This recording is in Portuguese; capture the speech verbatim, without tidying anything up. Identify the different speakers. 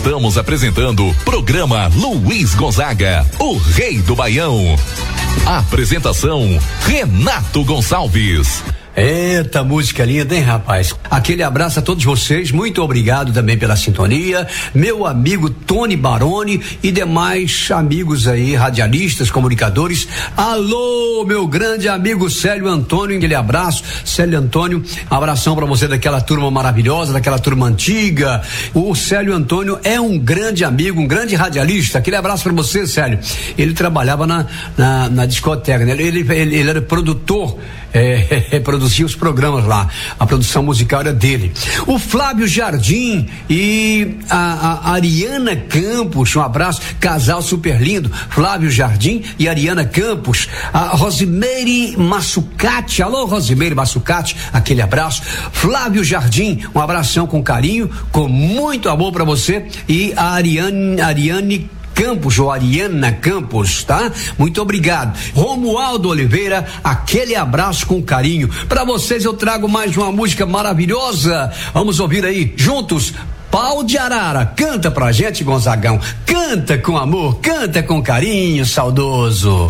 Speaker 1: Estamos apresentando programa Luiz Gonzaga, o rei do Baião. Apresentação Renato Gonçalves.
Speaker 2: Eita, música linda, hein, rapaz? Aquele abraço a todos vocês, muito obrigado também pela sintonia, meu amigo Tony Baroni e demais amigos aí, radialistas, comunicadores. Alô, meu grande amigo Célio Antônio, aquele abraço, Célio Antônio, abração pra você daquela turma maravilhosa, daquela turma antiga. O Célio Antônio é um grande amigo, um grande radialista, aquele abraço pra você, Célio. Ele trabalhava na, na, na discoteca, né? Ele, ele, ele era produtor, é, é, produzia os programas lá, a produção musical era dele. O Flávio Jardim e a, a Ariana Campos, um abraço, casal super lindo, Flávio Jardim e Ariana Campos. A Rosimeire Massucati, alô Rosimeire Massucati, aquele abraço. Flávio Jardim, um abração com carinho, com muito amor pra você, e a Ariane, Ariane Campos, ou Ariana Campos, tá? Muito obrigado. Romualdo Oliveira, aquele abraço com carinho. Pra vocês eu trago mais uma música maravilhosa. Vamos ouvir aí, juntos, Pau de Arara. Canta pra gente, Gonzagão. Canta com amor, canta com carinho, saudoso.